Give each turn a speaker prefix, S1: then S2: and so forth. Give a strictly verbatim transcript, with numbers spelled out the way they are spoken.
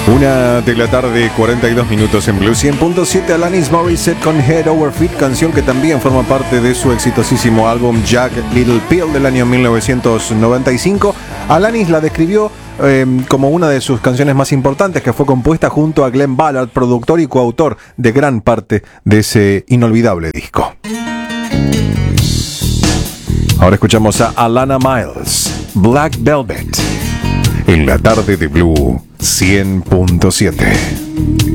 S1: Una de la tarde, cuarenta y dos minutos en Blue cien punto siete. Alanis Morissette con Head Over Feet, canción que también forma parte de su exitosísimo álbum Jagged Little Pill del año mil novecientos noventa y cinco. Alanis la describió eh, como una de sus canciones más importantes, que fue compuesta junto a Glenn Ballard, productor y coautor de gran parte de ese inolvidable disco. Ahora escuchamos a Alana Miles, Black Velvet, en la tarde de Blue cien punto siete.